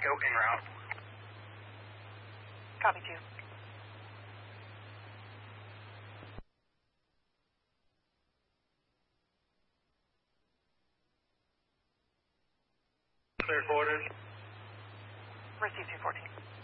scoping route. Copy 2. Clear quarters. Receive 214.